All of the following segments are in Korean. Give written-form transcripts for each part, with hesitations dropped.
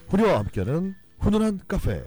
훈이와 함께하는 훈훈한 카페.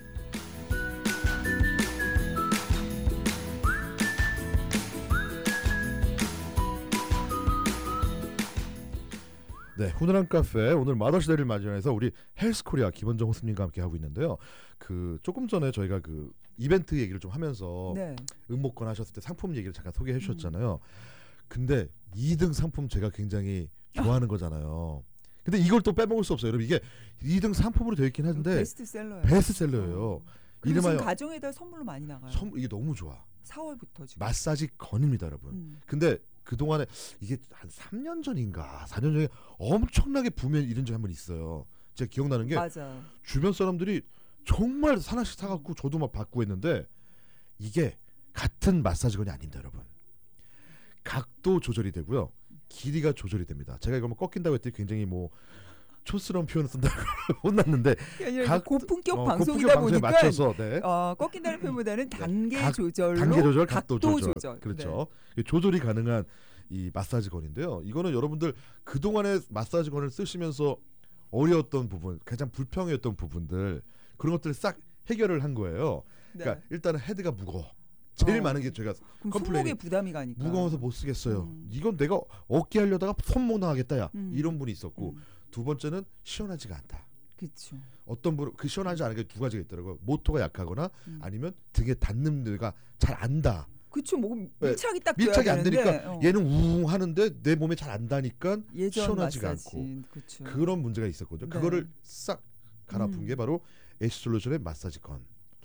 네, 훈훈한 카페 오늘 마더스데이를 맞이해서 우리 헬스코리아 김원정 호스님과 함께 하고 있는데요. 그 조금 전에 저희가 그 이벤트 얘기를 좀 하면서 네. 응모권 하셨을 때 상품 얘기를 잠깐 소개해 주셨잖아요. 근데 2등 상품 제가 굉장히 좋아하는 거잖아요. 근데 이걸 또 빼먹을 수 없어요. 여러분 이게 2등 상품으로 되어 있긴 한데 베스트셀러예요. 베스트셀러예요. 그리고 지금 가정에다 선물로 많이 나가요. 이게 너무 좋아. 4월부터 지금. 마사지 건입니다, 여러분. 근데 그동안에 이게 한 3년 전인가 4년 전에 엄청나게 부면 이런 적이 한 번 있어요. 제가 기억나는 게 맞아. 주변 사람들이 정말 하나씩 사갖고 저도 막 받고 했는데 이게 같은 마사지건이 아닙니다, 여러분. 각도 조절이 되고요. 길이가 조절이 됩니다. 제가 이걸 뭐 꺾인다고 했더니 굉장히 뭐 촌스러운 표현을 쓴다고 혼났는데 고품격 방송이다 보니까 맞춰서, 네. 꺾인다는 표현보다는 단계 조절, 각도 조절. 그렇죠. 네. 조절이 가능한 이 마사지건인데요. 이거는 여러분들 그동안에 마사지건을 쓰시면서 어려웠던 부분, 가장 불평이었던 부분들 그런 것들을 싹 해결을 한 거예요. 그러니까 일단은 헤드가 무거워. 제일 많은 게 제가 손목에 부담이 가니까 무거워서 못 쓰겠어요. 이건 내가 어깨 하려다가 손목 나가겠다 야 이런 분이 있었고 두 번째는 시원하지가 않다. 그렇죠. 어떤 분은 그 시원하지 않은 게 두 가지가 있더라고요. 모터가 약하거나 아니면 등에 닿는 데가 잘 안 닿아. 그렇죠. 뭐 밀착이 딱 밀착이 안 되니까 얘는 우웅 하는데 내 몸에 잘 안 닿으니까 시원하지가 마사지. 않고 그쵸. 그런 문제가 있었거든요. 그거를 싹 갈아푼 게 바로 H솔루션의 마사지건.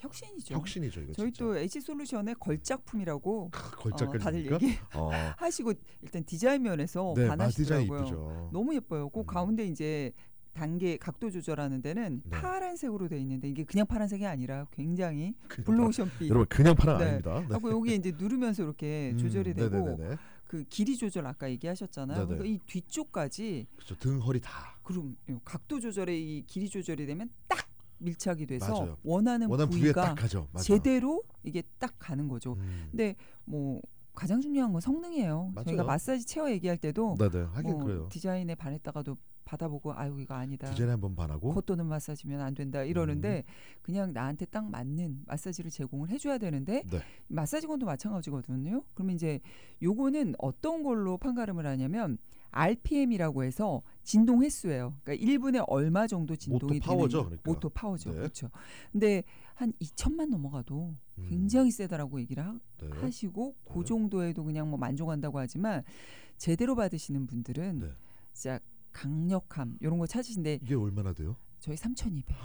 혁신이죠 이거. 저희 또 H솔루션의 걸작품이라고 다들 걸작까지 하시고 일단 디자인 면에서 반하시더라고요. 너무 예뻐요. 그 가운데 이제 단계 각도 조절하는 데는 파란색으로 돼 있는데 이게 그냥 파란색이 아니라 굉장히 블루오션빛. 여러분 그냥 파란 아닙니다. 네. 하고 여기 이제 누르면서 이렇게 조절이 되고 그 길이 조절 아까 얘기하셨잖아요. 그러니까 이 뒤쪽까지 그렇죠. 등 허리 다. 그럼 각도 조절에 이 길이 조절이 되면 딱 밀착이 돼서 맞아요. 원하는 부위가 제대로 이게 딱 가는 거죠. 근데 뭐 가장 중요한 건 성능이에요. 맞아요. 저희가 마사지 체어 얘기할 때도 하긴 그래요. 디자인에 반했다가도 받아보고 아유 이거 아니다. 디자인에 한번 반하고 콧도는 마사지면 안 된다 이러는데 그냥 나한테 딱 맞는 마사지를 제공을 해줘야 되는데 마사지건도 마찬가지거든요. 그러면 이제 요거는 어떤 걸로 판가름을 하냐면 RPM이라고 해서 진동 횟수예요. 그러니까 1분에 얼마 정도 진동이 모터 파워죠. 되는 그러니까. 모터 파워죠. 그렇죠. 근데 한 2천만 넘어가도 굉장히 세다라고 얘기를 하시고 그 정도에도 그냥 뭐 만족한다고 하지만 제대로 받으시는 분들은 진짜 강력함 이런 거 찾으신데 이게 얼마나 돼요? 저희 3,200.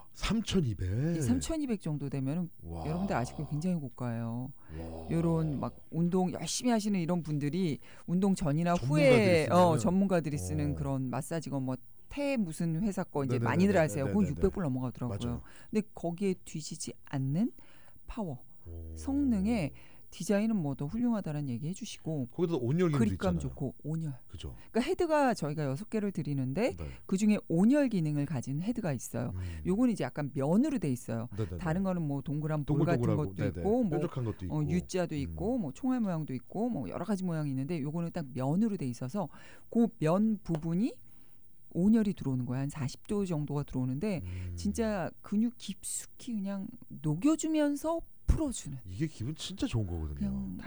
3,200. 3,200 정도 되면 여러분들 아시고 굉장히 고가예요. 이런 막 운동 열심히 하시는 이런 분들이 운동 전이나 후에 전문가들이 쓰는 그런 마사지건 뭐 태 무슨 회사 거 이제 많이들 하세요. 그건 600불 넘어가더라고요. 맞아요. 근데 거기에 뒤지지 않는 파워, 성능에 디자인은 뭐 더 훌륭하다는 얘기 해주시고 거기도 온열 기능도 그립감 있잖아요. 좋고 온열. 그죠. 그러니까 헤드가 저희가 6개를 드리는데 그 중에 온열 기능을 가진 헤드가 있어요. 요거는 이제 약간 면으로 돼 있어요. 다른 거는 뭐 동그란 볼 같은 것도 있고 뭐 뾰족한 것도 있고 U자도 있고 뭐 총알 모양도 있고 뭐 여러 가지 모양이 있는데 요거는 딱 면으로 돼 있어서 그 면 부분이 온열이 들어오는 거야. 한 40도 정도가 들어오는데 진짜 근육 깊숙이 그냥 녹여주면서 풀어주는. 이게 기분 진짜 좋은 거거든요.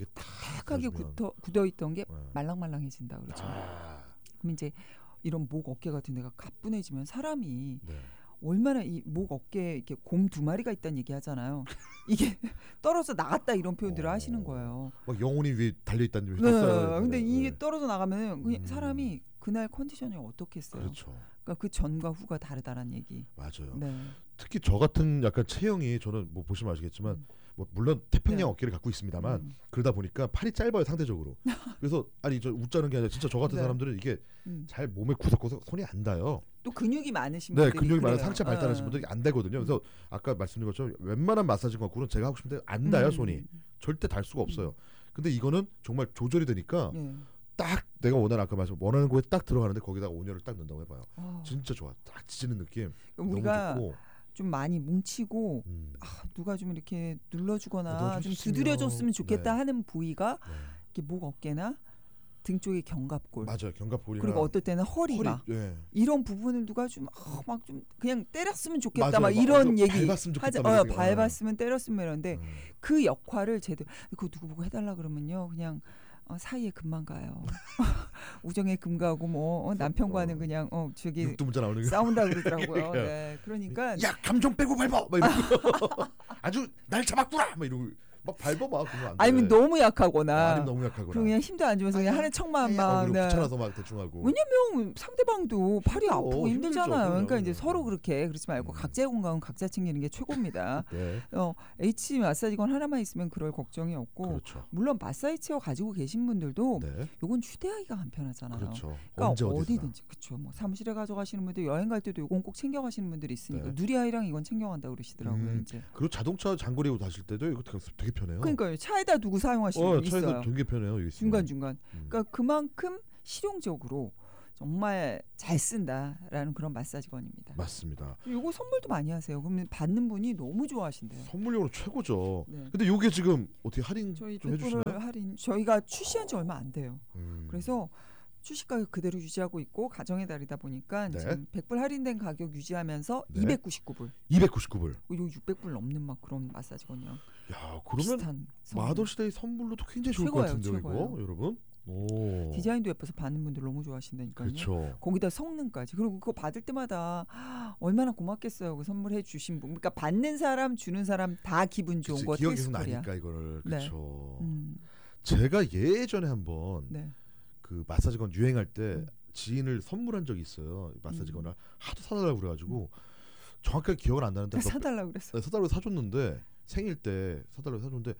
따뜻하게 굳어있던 게 말랑말랑해진다 그러죠. 그럼 이제 이런 목 어깨 같은 데가 가뿐해지면 사람이 얼마나 이 목 어깨에 이렇게 곰 2마리가 있다는 얘기 하잖아요. 이게 떨어져 나갔다 이런 표현들을 하시는 거예요. 막 영혼이 위에 달려있다는 얘기 했어요. 근데 이게 떨어져 나가면 그냥 사람이 그날 컨디션이 어떻겠어요. 그렇죠. 그러니까 그 전과 후가 다르다는 얘기. 맞아요. 특히 저 같은 약간 체형이 저는 뭐 보시면 아시겠지만 뭐 물론 태평양 어깨를 갖고 있습니다만 그러다 보니까 팔이 짧아요 상대적으로. 그래서 아니 저 웃자는 게 아니라 진짜 저 같은 사람들은 이게 잘 몸에 구석구석 손이 안 닿아요. 또 근육이 많으신 분들이 근육이 많은 상체 발달하신 분들이 안 되거든요. 그래서 아까 말씀드린 것처럼 웬만한 마사지 갖고는 제가 하고 싶은데 안 닿아요 손이. 절대 닿을 수가 없어요. 근데 이거는 정말 조절이 되니까 딱 내가 원하는 곳에 딱 들어가는데 거기다가 온열을 딱 넣는다고 해봐요. 진짜 좋아. 딱 지지는 느낌. 우리가 너무 좋고. 좀 많이 뭉치고 누가 좀 이렇게 눌러주거나 좀 두드려줬으면 좋겠다 하는 부위가 이렇게 목 어깨나 등 쪽에 견갑골. 맞아요. 견갑골이나 그리고 어떨 때는 허리 막 예. 이런 부분을 누가 좀 막 좀 그냥 때렸으면 좋겠다 맞아요. 막 이런 얘기 밟았으면 좋겠다. 밟았으면 때렸으면 이런데 그 역할을 제대로 그거 누구 보고 해달라 그러면요 그냥 사이에 금만 가요. 우정에 금 가고 뭐 남편과는 그냥 저기 육두문자 나오는 싸운다 그러더라고요. 네, 그러니까 야 감정 빼고 밟아 막 이러고 아주 날 잡았구나 막 이러고 막 밟아봐 그러면 안 돼. 아니면 너무 약하거나 아니면 너무 약하거나 그냥 힘도 안 주면서 그냥 하는 척만 막 귀찮아서 막 대충 하고. 왜냐면 상대방도 팔이 아프고 힘들잖아요. 힘들죠. 그러니까 이제 서로 그렇게 그러지 말고 각자의 건강은 각자 챙기는 게 최고입니다. 네. H 마사지건 하나만 있으면 그럴 걱정이 없고 그렇죠. 물론 마사지 체어 가지고 계신 분들도 네. 요건 휴대하기가 간편하잖아요. 그렇죠. 그러니까 어디든지 그렇죠. 뭐 사무실에 가져가시는 분들 여행 갈 때도 요건 꼭 챙겨가시는 분들이 있으니까 네. 누리아이랑 이건 챙겨간다 그러시더라고요. 이제. 그리고 자동차 장거리 다실 때도 이거 되게 편해요. 그러니까요. 차에다 두고 사용하시는 분이 있어요. 차에서 되게 편해요. 중간중간. 그러니까 그만큼 실용적으로 정말 잘 쓴다라는 그런 마사지건입니다. 맞습니다. 이거 선물도 많이 하세요. 그러면 받는 분이 너무 좋아하신대요. 선물용으로 최고죠. 네. 근데 이게 지금 어떻게 할인 저희 좀 해주시나요? 100% 할인 저희가 출시한 지 얼마 안 돼요. 그래서 출시 가격 그대로 유지하고 있고 가정의 달이다 보니까 네. 지금 100불 할인된 가격 유지하면서 네. 299불. 299불. 이거 600불 넘는 막 그런 마사지건이요. 야, 그러면 마더스데이 선물로도 굉장히 좋을 것 같은데요, 이거 여러분. 오. 디자인도 예뻐서 받는 분들 너무 좋아하신다니까요. 그렇죠. 거기다 성능까지. 그리고 그거 받을 때마다 얼마나 고맙겠어요. 그 선물해 주신 분. 그러니까 받는 사람, 주는 사람 다 기분 좋은 거. 기억이 계속 나니까 이거를. 그렇죠. 네. 제가 예전에 한번 네. 그 마사지건 유행할 때 지인을 선물한 적이 있어요. 마사지건을 하도 사달라고 그래가지고 정확하게 기억은 안 나는데 사달라고 그랬어. 네, 사달라고 사줬는데 생일 때 사달라고 사줬는데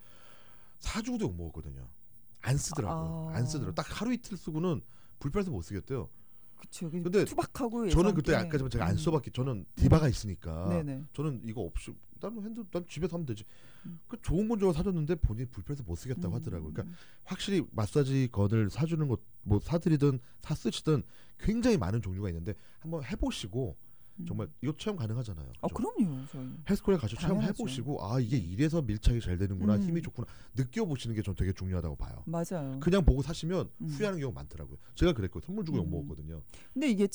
사주고도 욕 먹었거든요. 안 쓰더라고요. 안 쓰더라고요. 딱 하루 이틀 쓰고는 불편해서 못 쓰겠대요. 그렇죠. 근데 투박하고 저는 그때 아까 제가 안 써봤기 저는 디바가 있으니까 네네. 저는 이거 없이 난 집에서 하면 되지. 그 좋은 건 좋아 사줬는데 본인이 불편해서 못 쓰겠다고 하더라고요. 그러니까 확실히 마사지 건을 사주는 것 뭐 사드리든 사쓰시든 굉장히 많은 종류가 있는데 한번 해보시고 정말 이거 체험 가능하잖아요. 그럼요. 저희 헬스코리아 가서 체험해보시고 이게 이래서 밀착이 잘 되는구나 힘이 좋구나 느껴보시는 게 전 되게 중요하다고 봐요. 맞아요. 그냥 보고 사시면 후회하는 경우가 많더라고요. 제가 그랬고 선물 주고 욕먹었거든요. 근데 이게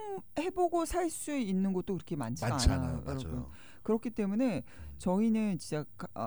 체험해보고 살 수 있는 것도 그렇게 많지가 않아요. 맞아요. 그렇기 때문에 저희는 진짜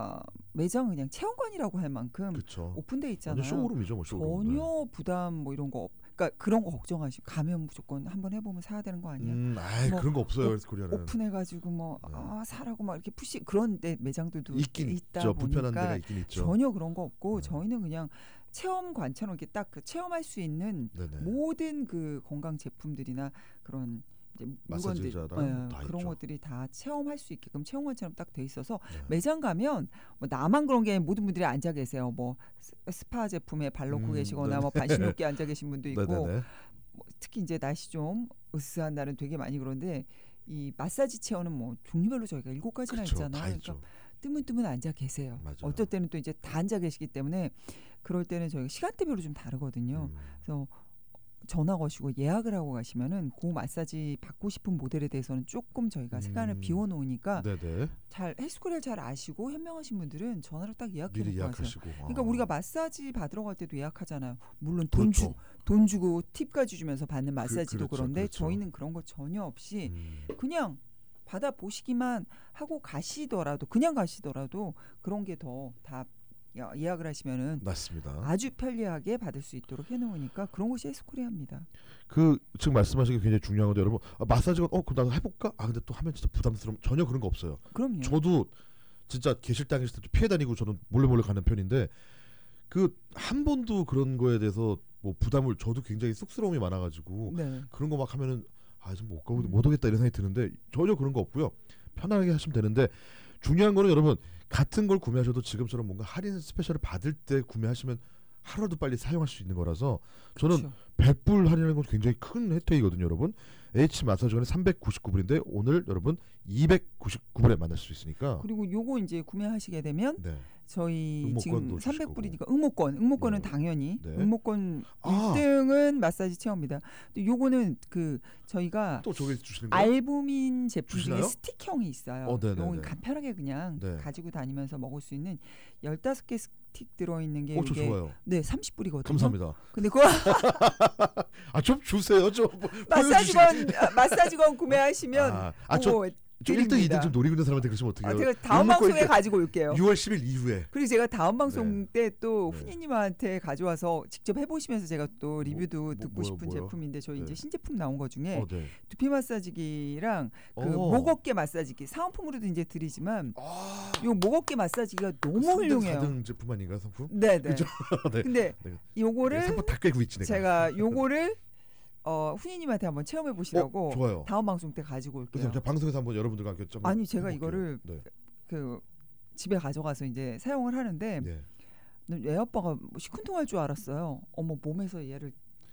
매장 그냥 체험관이라고 할 만큼 그쵸. 오픈돼 있잖아요. 쇼룸이죠, 뭐 쇼룸. 전혀 부담 뭐 이런 거 그러니까 그런 거 걱정하시고 가면 무조건 한번 해보면 사야 되는 거 아니야? 뭐 그런 거 없어요. 헬스코리아는. 오픈해가지고 뭐 사라고 막 이렇게 푸시 그런 데 매장들도 있긴 있다 있죠. 보니까 불편한 데가 있긴 있죠. 전혀 그런 거 없고 저희는 그냥 체험관처럼 이렇게 딱 그 체험할 수 있는 모든 그 건강 제품들이나 그런 이제 물건들 그런 것들이 다 체험할 수 있게끔 체험관처럼 딱 돼 있어서 매장 가면 뭐 나만 그런 게 모든 분들이 앉아 계세요. 뭐 스파 제품에 발 놓고 계시거나 뭐 반신 높게 앉아 계신 분도 있고 뭐 특히 이제 날씨 좀 으스스한 날은 되게 많이 그런데 이 마사지 체어는 뭐 종류별로 저희가 7가지나 있잖아요. 그러니까 뜨문뜨문 앉아 계세요. 맞아요. 어떨 때는 또 이제 다 앉아 계시기 때문에 그럴 때는 저희가 시간대별로 좀 다르거든요. 그래서 전화 거시고 예약을 하고 가시면은 그 마사지 받고 싶은 모델에 대해서는 조금 저희가 시간을 비워놓으니까 잘 헬스코리아를 잘 아시고 현명하신 분들은 전화로 딱 예약해놓고 가세요. 그러니까 우리가 마사지 받으러 갈 때도 예약하잖아요. 물론 돈 주고 팁까지 주면서 받는 마사지도 그런데 저희는 그런 거 전혀 없이 그냥 받아 보시기만 하고 가시더라도 그냥 가시더라도 그런 게 더 다 예약을 하시면은 맞습니다. 아주 편리하게 받을 수 있도록 해놓으니까 그런 것이 헬스코리아입니다. 그 지금 말씀하신 게 굉장히 중요한 건데 여러분 마사지가 그럼 나도 해볼까? 근데 또 하면 진짜 부담스러움 전혀 그런 거 없어요. 그럼요. 저도 진짜 계실 때 피해 다니고 저는 몰래 가는 편인데 그 한 번도 그런 거에 대해서 뭐 부담을 저도 굉장히 쑥스러움이 많아가지고 그런 거 막 하면은 좀 못 오겠다 이런 생각이 드는데 전혀 그런 거 없고요. 편하게 하시면 되는데 중요한 거는 여러분 같은 걸 구매하셔도 지금처럼 뭔가 할인 스페셜을 받을 때 구매하시면 하루라도 빨리 사용할 수 있는 거라서 저는 100불 할인하는 건 굉장히 큰 혜택이거든요, 여러분. H 마사지건이 399불인데 오늘 여러분 299불에 만날 수 있으니까. 그리고 요거 이제 구매하시게 되면 저희 지금 300불이니까 응모권은 당연히 응모권 1등은 마사지 체험입니다. 요거는 그 저희가 또 저기 주시는 거예요? 알부민 제품 중에 스틱형이 있어요. 요건 간편하게 그냥 가지고 다니면서 먹을 수 있는 15개 스틱 들어있는 게 저 이게 좋아요. 네 30불이거든요. 감사합니다. 근데 그거 좀 주세요. 좀 마사지건 구매하시면 저 1등, 2등 좀 노리고 있는 사람한테 그러시면 어떡해요? 제가 다음 방송에 가지고 올게요. 6월 10일 이후에. 그리고 제가 다음 방송 때 또 훈이님한테 가져와서 직접 해보시면서 제가 또 리뷰도 듣고 싶은 제품인데 저희 이제 신제품 나온 거 중에 두피 마사지기랑 그 목 어깨 마사지기 사은품으로도 이제 드리지만 요 목 어깨 마사지기가 너무 훌륭해요. 4등 제품 아닌가 상품? 네네. 그렇죠? 네. 근데 요거를 상품 다 깨고 있지 내가. 제가 요거를 훈이님한테 한번 체험해 보시라고 좋아요. 다음 방송 때 가지고 올게요. 그래서 방송에서 한번 여러분들과 함께 좀 아니 제가 이거를 그 집에 가져가서 이제 사용을 하는데 애 아빠가 시큰둥할 줄 알았어요. 어머 몸에서 얘를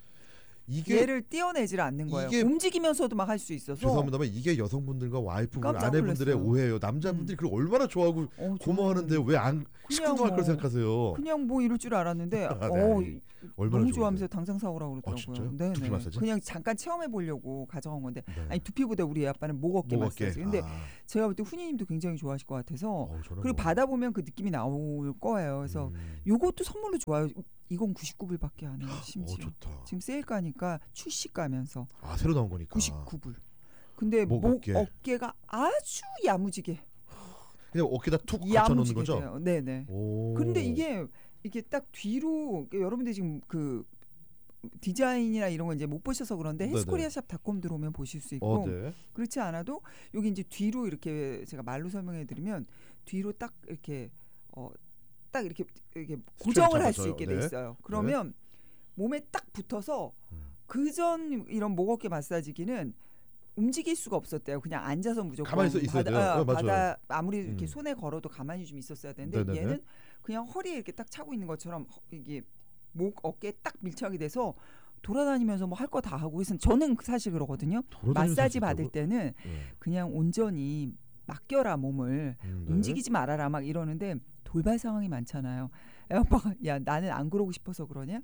떼어내질 않는 거예요. 움직이면서도 막 할 수 있어서. 죄송합니다만 이게 여성분들과 와이프분, 아내분들의 오해예요. 남자분들이 그걸 얼마나 좋아하고 고마워하는데 왜 안 시큰둥할 걸 생각하세요? 그냥 뭐 이럴 줄 알았는데 얼마나 너무 좋아하면서 당장 사오라고 그러더라고요. 진짜요? 두피 마사지? 그냥 잠깐 체험해 보려고 가져간 건데 아니 두피보다 우리 애 아빠는 목 어깨 마사지. 근데 제가 볼 때 훈이님도 굉장히 좋아하실 것 같아서 그리고 받아보면 그 느낌이 나올 거예요. 그래서 요것도 선물로 좋아요. 이건 99불밖에 안 해요. 심지어 좋다. 지금 세일가니까 출시가면서 새로 나온 거니까 99불. 근데 목 어깨가 아주 야무지게 그냥 어깨다 툭 받쳐놓는 거죠? 돼요. 네네. 그런데 이게 딱 뒤로 여러분들 지금 그 디자인이나 이런 거 이제 못 보셔서 그런데 헬스코리아샵.com 들어오면 보실 수 있고 그렇지 않아도 여기 이제 뒤로 이렇게 제가 말로 설명해 드리면 뒤로 딱 이렇게 딱 이렇게 고정을 할 수 있게 돼 있어요. 그러면 몸에 딱 붙어서 그전 이런 목 어깨 마사지기는 움직일 수가 없었대요. 그냥 앉아서 무조건 가만히 있어야 돼요. 맞아요. 아무리 이렇게 손에 걸어도 가만히 좀 있었어야 되는데 얘는 그냥 허리에 이렇게 딱 차고 있는 것처럼 이게 목 어깨에 딱 밀착이 돼서 돌아다니면서 뭐 할 거 다 하고 그래서 저는 사실 그러거든요. 마사지 받을 때는 그냥 온전히 맡겨라 몸을 움직이지 말아라 막 이러는데 돌발 상황이 많잖아요. 애 아빠가 야 나는 안 그러고 싶어서 그러냐?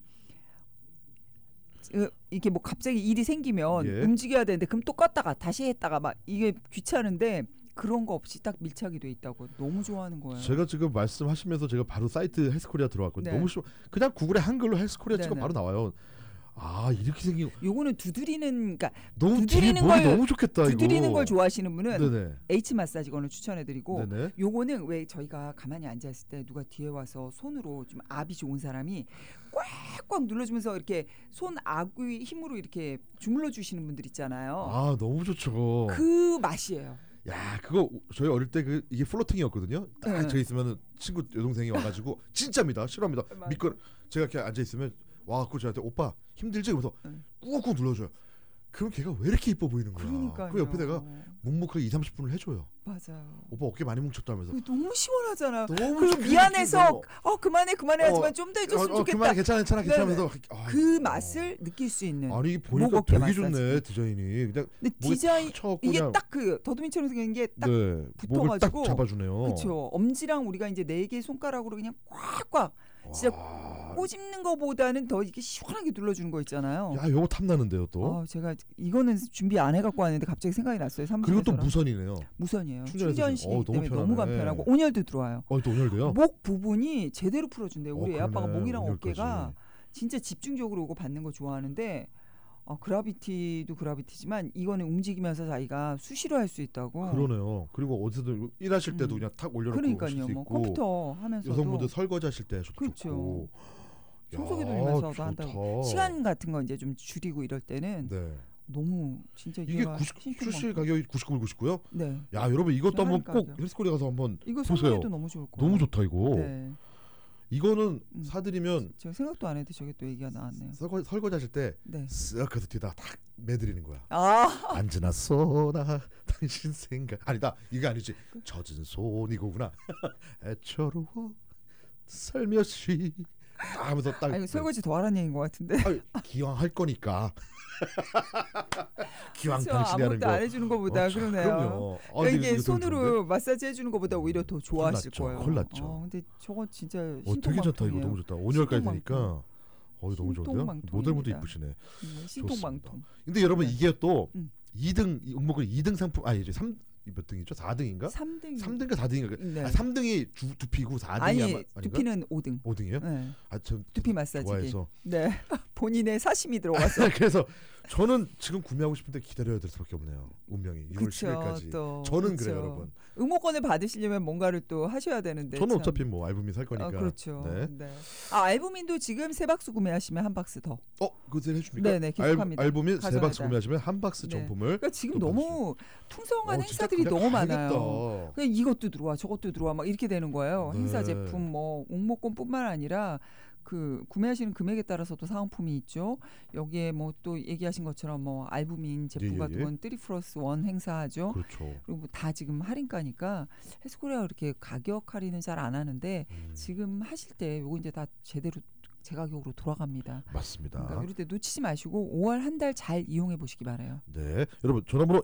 이게 뭐 갑자기 일이 생기면 움직여야 되는데 그럼 또 껐다가 다시 했다가 막 이게 귀찮은데 그런 거 없이 딱 밀착이 돼 있다고 너무 좋아하는 거예요. 제가 지금 말씀하시면서 제가 바로 사이트 헬스코리아 들어왔거든요. 너무 쉬워. 그냥 구글에 한글로 헬스코리아 치고 바로 나와요. 이렇게 생긴. 요거는 두드리는 그러니까 너무 두드리는 걸 너무 좋겠다. 두드리는 걸 좋아하시는 분은 H 마사지건을 추천해드리고 요거는 왜 저희가 가만히 앉아 있을 때 누가 뒤에 와서 손으로 좀 압이 좋은 사람이 꽉꽉 눌러주면서 이렇게 손 악의 힘으로 이렇게 주물러 주시는 분들 있잖아요. 너무 좋죠. 그 맛이에요. 야 그거 저희 어릴 때 이게 플로팅이었거든요. 딱 저 있으면 친구 여동생이 와가지고 진짜입니다. 싫어합니다. 믿고 제가 이렇게 앉아 있으면 와갖고 저한테 오빠 힘들지? 그래서 꾹꾹 눌러줘요. 그럼 걔가 왜 이렇게 이뻐 보이는 거야. 그러니까요. 그 옆에 내가 묵묵하게 2-30분을 해줘요. 맞아요. 오빠 어깨 많이 뭉쳤다면서. 너무 시원하잖아. 너무 그리고 미안해서 그만해 하지만 좀 더 해줬으면 좋겠다. 그만해 괜찮아 하면서 그 맛을 느낄 수 있는. 아니 이게 보니까 되게 좋네 디자인이. 그냥 근데 디자인 이게 딱 그 더듬이처럼 생긴 게 딱 붙어가지고 딱 잡아주네요. 그렇죠. 엄지랑 우리가 이제 4개 손가락으로 그냥 꽉꽉 진짜 꼬집는 거보다는 더 이렇게 시원하게 눌러주는 거 있잖아요. 야, 요거 탐나는데요 또. 제가 이거는 준비 안 해갖고 왔는데 갑자기 생각이 났어요. 그리고 또 무선이네요. 무선이에요. 충전식 때문에 너무 간편하고 온열도 들어와요. 또 온열돼요? 목 부분이 제대로 풀어준대요. 우리 애 아빠가 목이랑 어깨가 진짜 집중적으로 이거 받는 거 좋아하는데 그라비티도 그라비티지만 이거는 움직이면서 자기가 수시로 할 수 있다고. 그러네요. 그리고 어디서든 일하실 때도 그냥 탁 올려놓고 그러니까요. 수 있고. 컴퓨터 하면서도. 여성분들 설거지 하실 때 그렇죠. 청소기 돌리면서도 한다고. 시간 같은 거 이제 좀 줄이고 이럴 때는 너무 진짜 이게 출시 가격이 99불 99요? 네. 야 여러분 이것도 한번 꼭 헬스코리아 가서 한번 이거 보세요. 너무 좋을 거예요. 너무 좋다 이거. 네. 이거는 사드리면 제가 생각도 안 해도 저게 또 얘기가 나왔네요. 설거지 하실 때 쓱 가서 뒤에다 탁 매드리는 거야. 앉으나 쏘나 당신 생각 아니다 이거 아니지 젖은 손 이거구나. 애처로워 살며시 하면서 딱. 이거 설거지 더 하라는 얘기인 것 같은데. 기왕 할 거니까. 기왕 그렇죠. 당신이 하는 거. 아무것도 안 해주는 것보다 그러네요. 그럼요. 이게 손으로 마사지 해주는 것보다 오히려 더 좋아하실 거예요. 콜랐죠. 근데 저거 진짜 되게 좋다 이거 너무 좋다. 온열까지 되니까. 너무 좋은데요. 모델분도 이쁘시네. 신통방통. 근데 여러분 이게 또 2등 응모글 2등 상품 이제 몇 등이죠? 4등인가? 3등. 3등인가 4등인가? 네. 3등이 두피고 4등이 아니 두피는 5등. 5등이요? 네. 전 두피 마사지. 좋아해서. 네. 본인의 사심이 들어가서. 그래서 저는 지금 구매하고 싶은데 기다려야 될 수밖에 없네요. 운명이 6월 그쵸, 10일까지. 또, 저는 그쵸. 그래요, 여러분. 응모권을 받으시려면 뭔가를 또 하셔야 되는데. 저는 참. 어차피 뭐 알부민 살 거니까. 그렇죠. 네. 네. 알부민도 지금 3박스 구매하시면 1박스 더. 그거 해줍니까? 네네, 계속합니다. 알부민 3박스 가져가자. 구매하시면 1박스 정품을. 그러니까 지금 너무 풍성한 진짜 행사들이 너무 가야겠다. 많아요. 그냥 이것도 들어와, 저것도 들어와, 막 이렇게 되는 거예요. 네. 행사 제품, 뭐 응모권뿐만 아니라 그 구매하시는 금액에 따라서도 사은품이 있죠. 여기에 뭐 또 얘기하신 것처럼 뭐 알부민 제품 예. 같은 건 3+1 행사하죠. 그렇죠. 그리고 다 지금 할인가니까 헬스코리아 그렇게 가격 할인은 잘 안 하는데 지금 하실 때 요거 이제 다 제대로 제 가격으로 돌아갑니다. 맞습니다. 그러니까 이럴 때 놓치지 마시고 5월 한 달 잘 이용해 보시기 바라요. 네, 여러분 전화번호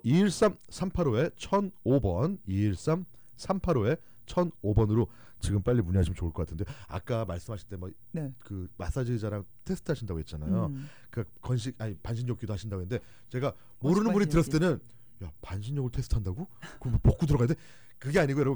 213-385-1005번 213-385-1005번으로 지금 빨리 문의하시면 좋을 것 같은데 아까 말씀하실 때 뭐 그 마사지 의자랑 테스트 하신다고 했잖아요. 그 반신욕기도 하신다고 했는데 제가 모르는 분이 들었을 때는 야 반신욕을 테스트한다고? 그럼 뭐 벗고 들어가야 돼? 그게 아니고 여러분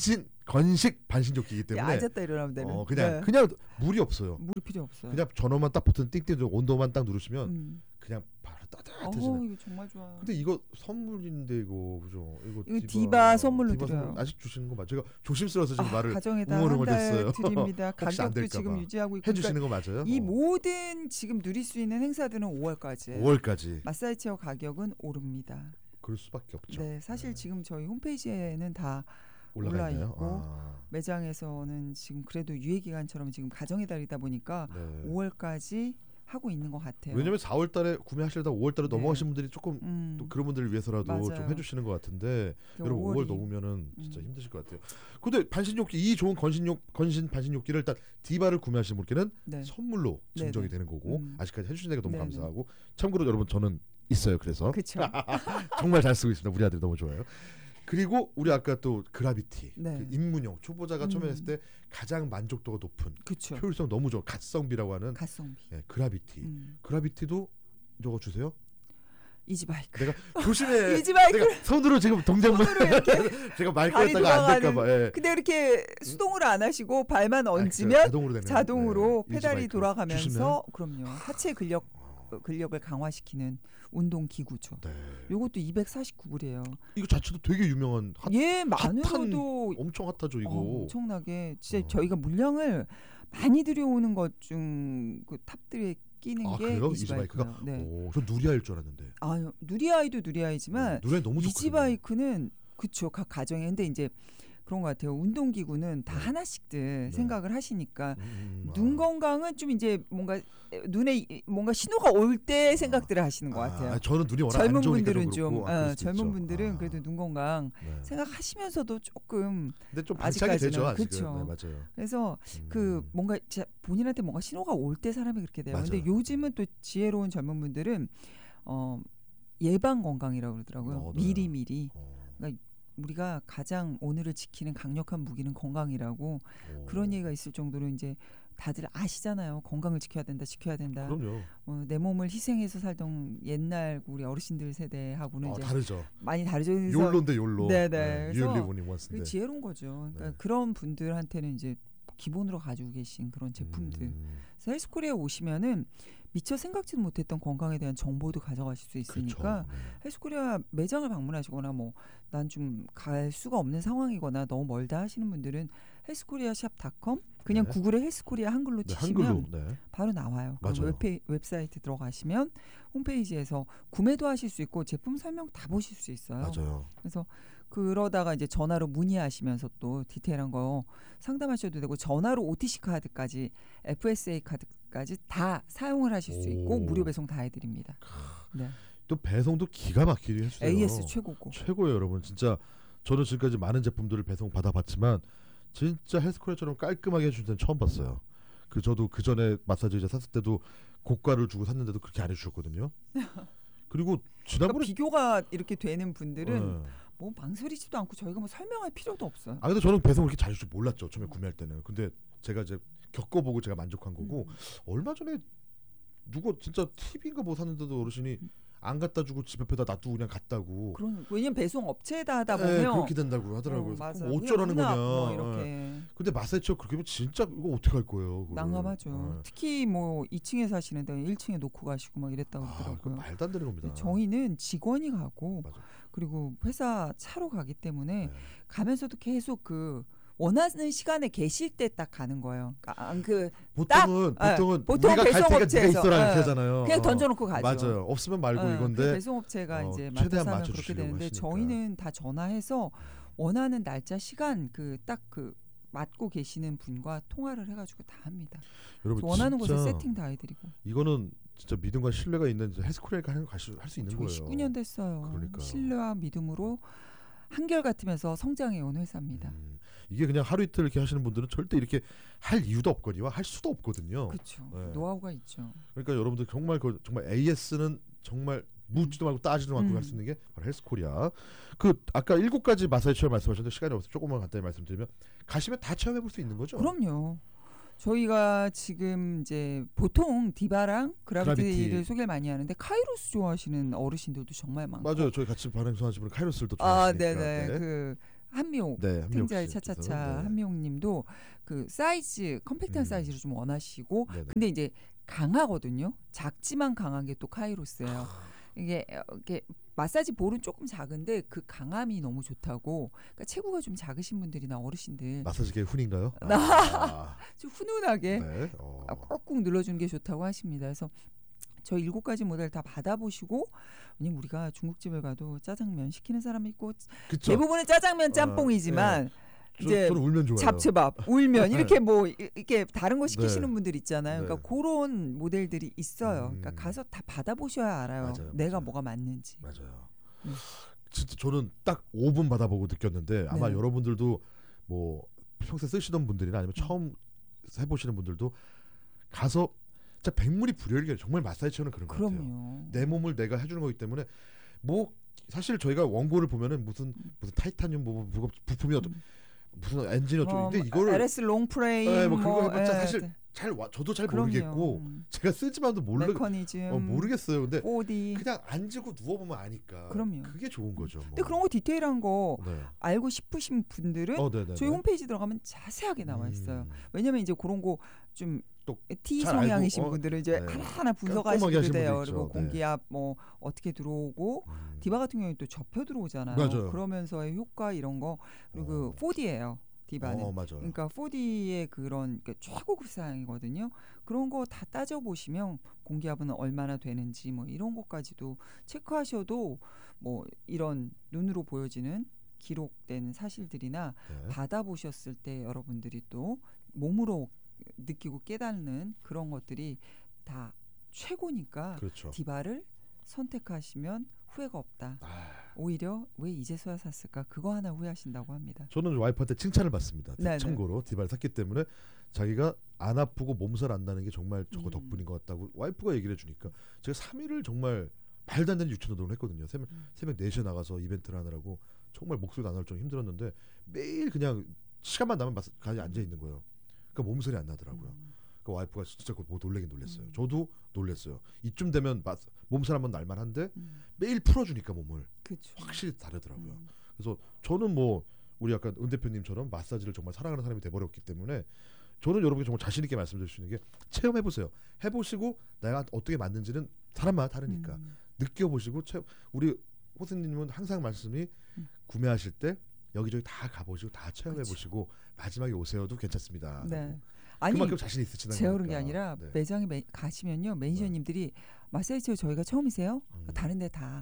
건식 반신욕기이기 때문에 앉았다 일어나면 되는. 그냥 물이 없어요. 물이 필요 없어요. 그냥 전원만 딱 붙은 띵띵 온도만 딱 누르시면 그냥 바로 따뜻해지는. 이거 정말 좋아요. 근데 이거 선물인데 이거 그죠? 이거 디바 선물로 드려요. 선물 아직 주시는 거 맞죠? 제가 조심스러워서 지금 말을 가정에다 응원을 한 했어요. 달 드립니다. 가격도 지금 유지하고 있고. 해주시는 거 맞아요? 이 모든 지금 누릴 수 있는 행사들은 5월까지예요. 5월까지. 마사지 체어 가격은 오릅니다. 그럴 수밖에 없죠. 네, 사실 지금 저희 홈페이지에는 다 올라 있나요? 있고 매장에서는 지금 그래도 유예 기간처럼 지금 가정의 달이다 보니까 5월까지 하고 있는 것 같아요. 왜냐면 4월달에 구매하시려다 5월달에 넘어가신 분들이 조금 또 그런 분들을 위해서라도 맞아요. 좀 해주시는 것 같은데 여러분 5월 넘으면은 진짜 힘드실 것 같아요. 근데 반신욕기 이 좋은 건신 반신욕기를 일단 디바를 구매하시는 분께는 선물로 증정이 되는 거고 아직까지 해주시는 게 너무 감사하고 참고로 여러분 저는 있어요. 그래서 정말 잘 쓰고 있습니다. 우리 아들이 너무 좋아요. 그리고 우리 아까 또 그라비티 그 입문용 초보자가 처음에 했을 때 가장 만족도가 높은 효율성 너무 좋은 갓성비라고 하는 그라비티 그라비티도 저거 주세요. 이지바이크. 내가 조심해. 이지바이크. 내가 손으로 지금 동작만 제가 마이크 했다가 안 될까 봐. 근데 이렇게 수동으로 안 하시고 발만 얹으면 자동으로 페달이 돌아가면서 조심해요? 그럼요. 하체 근력을 강화시키는 운동 기구죠. 요것도 249불이에요. 이거 자체도 되게 유명한 많으로도 엄청 핫하죠 이거. 엄청나게 진짜 저희가 물량을 많이 들여오는 것 중 그 탑들에 끼는 게 이지바이크가. 저 누리아일 줄 알았는데. 누리아이도 누리아이지만 누리아이 너무 좋거든요. 이지바이크는 그쵸 각 가정에 근데 이제 그런 것 같아요. 운동기구는 다 하나씩들 생각을 하시니까 눈 건강은 좀 이제 뭔가 눈에 뭔가 신호가 올 때 생각들을 하시는 것 같아요. 저는 눈이 워낙 젊은 안 분들은 좀 젊은 분들은 그래도 눈 건강 생각하시면서도 조금 근데 좀 반짝이 되죠 아직은. 그렇죠. 맞아요. 그래서 그 뭔가 본인한테 뭔가 신호가 올 때 사람이 그렇게 돼요. 근데 요즘은 또 지혜로운 젊은 분들은 예방 건강이라고 그러더라고요. 미리미리. 그러니까 우리가 가장 오늘을 지키는 강력한 무기는 건강이라고 그런 얘기가 있을 정도로 이제 다들 아시잖아요. 건강을 지켜야 된다. 그럼요. 내 몸을 희생해서 살던 옛날 우리 어르신들 세대하고는 이제 다르죠. 많이 다르죠. 욜로인데 욜로. 네네. 그래서 지혜로운 거죠. 그러니까 그런 분들한테는 이제 기본으로 가지고 계신 그런 제품들. 그래서 헬스코리아 오시면은 미처 생각지도 못했던 건강에 대한 정보도 가져가실 수 있으니까 헬스코리아 매장을 방문하시거나 뭐 난 좀 갈 수가 없는 상황이거나 너무 멀다 하시는 분들은 헬스코리아샵.com 그냥 구글에 헬스코리아 한글로 치시면 바로 나와요. 웹사이트 들어가시면 홈페이지에서 구매도 하실 수 있고 제품 설명 다 보실 수 있어요. 맞아요. 그래서 그러다가 이제 전화로 문의하시면서 또 디테일한 거 상담하셔도 되고 전화로 OTC 카드까지 FSA 카드까지 다 사용을 하실 수 있고 무료 배송 다 해드립니다. 또 배송도 기가 막히게 해주세요. AS 최고고. 최고예요 여러분. 진짜 저는 지금까지 많은 제품들을 배송 받아봤지만 진짜 헬스코리아처럼 깔끔하게 해주는 데는 처음 봤어요. 저도 그 전에 마사지 의자 샀을 때도 고가를 주고 샀는데도 그렇게 안 해주셨거든요. 그리고 지난번에 비교가 이렇게 되는 분들은 뭐 망설이지도 않고 저희가 뭐 설명할 필요도 없어요. 근데 저는 배송을 그렇게 잘 줄 줄 몰랐죠. 처음에 구매할 때는. 근데 제가 이제 겪어보고 제가 만족한 거고 얼마 전에 누가 진짜 TV인가 뭐 샀는데도 어르신이 안 갖다 주고 집 옆에다 놔두고 그냥 갔다고. 왜냐면 배송 업체에다 하다 보면 그렇게 된다고 하더라고요. 맞아. 뭐 어쩌라는 거냐. 뭐 이렇게. 근데 마사지 체어 그렇게 하면 진짜 이거 어떻게 할 거예요? 그걸. 난감하죠. 특히 뭐 2층에 사시는데 1층에 놓고 가시고 막 이랬다고 그러더라고요. 말도 안 되는 겁니다. 저희는 직원이 가고 맞아. 그리고 회사 차로 가기 때문에 가면서도 계속 그 원하는 시간에 계실 때 딱 가는 거예요. 보통은 보통 우리가 배송업체에서 있어라 이렇게 하잖아요. 그냥 던져놓고 가죠. 맞아요. 없으면 말고 이건데 배송업체가 이제 최대한 맡아서 하면 그렇게 되는데 하시니까. 저희는 다 전화해서 원하는 날짜 시간 딱 맡고 계시는 분과 통화를 해가지고 다 합니다. 여러분 원하는 곳에 세팅 다 해드리고. 이거는 진짜 믿음과 신뢰가 있는 헬스코리아가 할 수 있는 거예요. 19년 됐어요. 그러니까요. 신뢰와 믿음으로 한결같으면서 성장해온 회사입니다. 이게 그냥 하루 이틀 이렇게 하시는 분들은 절대 이렇게 할 이유도 없거니와 할 수도 없거든요. 그렇죠. 노하우가 있죠. 그러니까 여러분들 정말 AS는 정말 묻지도 말고 따지도 말고 할 수 있는 게 바로 헬스코리아. 아까 7가지 마사지 체험 말씀하셨는데 시간이 없어서 조금만 간단히 말씀드리면 가시면 다 체험해 볼 수 있는 거죠. 그럼요. 저희가 지금 이제 보통 디바랑 그라비티를 소개를 많이 하는데 카이로스 좋아하시는 어르신들도 정말 많고. 맞아요. 저희 같이 방송하시는 분 카이로스를 또 좋아하시니까. 네네. 그 한미옥, 탱자의 차차차 한미옥님도 그 사이즈 컴팩트한 사이즈를 좀 원하시고, 네네. 근데 이제 강하거든요. 작지만 강한 게 또 카이로스예요. 이게 마사지 볼은 조금 작은데 그 강함이 너무 좋다고. 그러니까 체구가 좀 작으신 분들이나 어르신들. 마사지계 훈인가요? 좀 훈훈하게 꾹꾹 눌러주는 게 좋다고 하십니다. 그래서 저 7가지 모델 다 받아보시고, 왜냐면 우리가 중국집을 가도 짜장면 시키는 사람이 있고 그쵸? 대부분은 짜장면 짬뽕이지만 이제 저는 울면 좋아요. 잡채밥, 울면 이렇게 뭐 이렇게 다른 거 시키시는 분들 있잖아요. 그러니까 그런 모델들이 있어요. 그러니까 가서 다 받아보셔야 알아요. 맞아요, 내가 맞아요. 뭐가 맞는지. 맞아요. 진짜 저는 딱 5분 받아보고 느꼈는데 아마 여러분들도 뭐 평소에 쓰시던 분들이나 아니면 처음 해보시는 분들도 가서 진짜 백물이 불여일견. 정말 마사지 체어는 그런 것 같아요. 내 몸을 내가 해주는 거기 때문에 뭐 사실 저희가 원고를 보면은 무슨 타이타늄 뭐 부품이 무슨 엔진 어쩌고 근데 이거를 LS 롱프레임 그거 해봤자 사실 저도 잘 모르겠고 제가 쓰지만도 메커니즘 모르겠어요. 근데 4D. 그냥 앉고 누워보면 아니까. 그럼요. 그게 좋은 거죠. 근데 그런 거 디테일한 거 알고 싶으신 분들은 저희 홈페이지 들어가면 자세하게 나와 있어요. 왜냐면 이제 그런 거 좀 T 성향이신 분들은 이제 하나하나 분석하시게 돼요. 그리고 공기압 뭐 어떻게 들어오고 디바 같은 경우는 또 접혀 들어오잖아요. 맞아요. 그러면서의 효과 이런 거 그리고 4D예요. 디바는. 맞아요. 그러니까 4D의 그런 최고급 사양이거든요. 그런 거 다 따져 보시면 공기압은 얼마나 되는지 뭐 이런 것까지도 체크하셔도 뭐 이런 눈으로 보여지는 기록된 사실들이나 받아보셨을 때 여러분들이 또 몸으로 느끼고 깨닫는 그런 것들이 다 최고니까 디바를 선택하시면 후회가 없다. 오히려 왜 이제서야 샀을까 그거 하나 후회하신다고 합니다. 저는 와이프한테 칭찬을 받습니다. 참고로 디바를 샀기 때문에 자기가 안 아프고 몸살 안 나는 게 정말 저거 덕분인 것 같다고 와이프가 얘기를 해주니까 제가 3일을 정말 말도 안 되는 유체 노동을 했거든요. 새벽 4시에 나가서 이벤트를 하느라고 정말 목소리도 안 나올 정도로 힘들었는데 매일 그냥 시간만 나면 가게 앉아 있는 거예요. 그러니까 몸살이 안 나더라고요. 그 와이프가 진짜 그거 보고 놀라긴 놀랐어요. 저도 놀랐어요. 이쯤 되면 몸살 한번 날만한데 매일 풀어주니까 몸을 확실히 다르더라고요. 그래서 저는 뭐 우리 약간 은 대표님처럼 마사지를 정말 사랑하는 사람이 돼버렸기 때문에 저는 여러분께 정말 자신 있게 말씀드릴 수 있는 게 체험해보세요. 해보시고 내가 어떻게 맞는지는 사람마다 다르니까 느껴보시고 우리 호수님은 항상 말씀이 구매하실 때 여기저기 다 가보시고 다 체험해보시고 마지막에 오세요도 괜찮습니다. 아니 그만큼 자신 있으시다는 제가 그런 게 아니라 매장에 가시면요 매니저님들이 마사지 체어 저희가 처음이세요? 다른데 다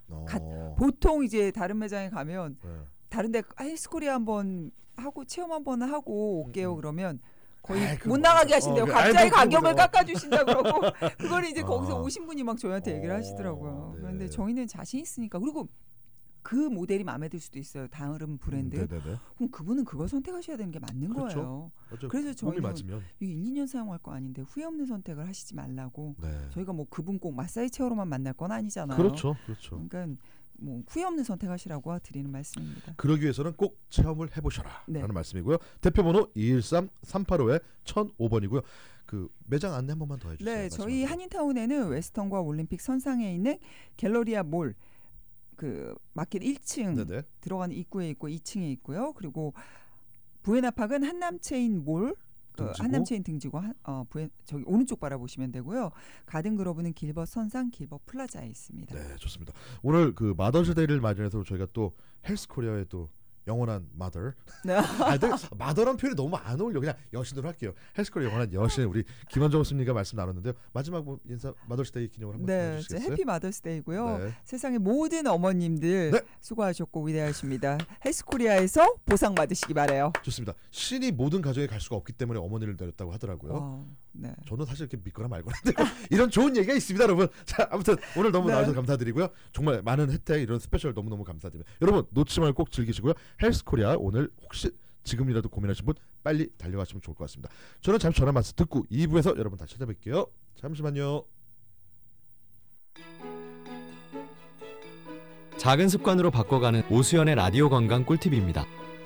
보통 이제 다른 매장에 가면 다른데 헬스코리아 한번 하고 체험 한번 하고 올게요 그러면 거의 못 나가게 하신대요. 갑자기 가격을 깎아주신다 그러고 그걸 이제 거기서 오신 분이 막 저희한테 얘기를 하시더라고요. 그런데 저희는 자신 있으니까 그리고 그 모델이 마음에 들 수도 있어요. 다른 브랜드. 그럼 그분은 그걸 선택하셔야 되는 게 맞는 거예요. 그래서 저희는 1, 2년 사용할 거 아닌데 후회 없는 선택을 하시지 말라고. 저희가 뭐 그분 꼭 마사지 체어로만 만날 건 아니잖아요. 그렇죠. 그러니까 뭐 후회 없는 선택하시라고 드리는 말씀입니다. 그러기 위해서는 꼭 체험을 해보셔라 라는 말씀이고요. 대표번호 213-385-1005번이고요. 그 매장 안내 한 번만 더 해주세요. 네, 저희 한인타운에는 웨스턴과 올림픽 선상에 있는 갤러리아 몰 그 마켓 1층 네네. 들어가는 입구에 있고 2층에 있고요. 그리고 부에나팍은 한남체인 몰 한남체인 등지고 저기 오른쪽 바라보시면 되고요. 가든그로브는 길벗 선상 길벗 플라자에 있습니다. 네, 좋습니다. 오늘 그 마더스데이를 맞이해서 저희가 또 헬스코리아의 또 영원한 마더. 마더란 표현이 너무 안 어울려. 그냥 여신으로 할게요. 헬스코리아 영원한 여신 우리 김원정 교수님과 말씀 나눴는데요. 마지막 인사 마더스데이 기념을 한번 해주시겠어요? 해피 마더스데이고요. 네. 세상의 모든 어머님들 수고하셨고 위대하십니다. 헬스코리아에서 보상 받으시기 바라요. 좋습니다. 신이 모든 가정에 갈 수가 없기 때문에 어머니를 내렸다고 하더라고요. 네. 저는 사실 이렇게 믿거나 말거나 이런 좋은 얘기가 있습니다, 여러분. 자, 아무튼 오늘 너무 나와주셔서 감사드리고요. 정말 많은 혜택 이런 스페셜 너무너무 감사드립니다. 여러분 놓치지 말고 꼭 즐기시고요. 헬스코리아 오늘 혹시 지금이라도 고민하신 분 빨리 달려가시면 좋을 것 같습니다. 저는 잠시 전화 말씀 듣고 2부에서 여러분 다시 찾아뵐게요. 잠시만요. 작은 습관으로 바꿔가는 오수연의 라디오 건강 꿀팁입니다.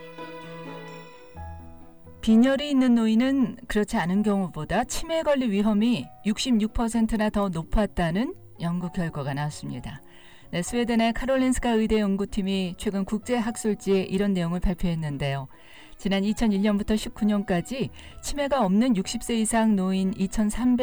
빈혈이 있는 노인은 그렇지 않은 경우보다 치매에 걸릴 위험이 66%나 더 높았다는 연구 결과가 나왔습니다. 네, 스웨덴의 카롤린스카 의대 연구팀이 최근 국제학술지에 이런 내용을 발표했는데요. 지난 2001년부터 19년까지 치매가 없는 60세 이상 노인 2,300